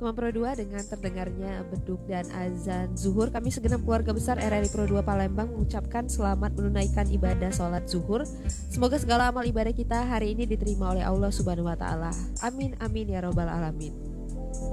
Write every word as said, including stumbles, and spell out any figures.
teman-teman Pro dua, dengan terdengarnya beduk dan azan zuhur, kami segenap keluarga besar R R I Pro dua Palembang mengucapkan selamat menunaikan ibadah sholat zuhur. Semoga segala amal ibadah kita hari ini diterima oleh Allah Subhanahu wa taala. Amin amin ya robbal alamin.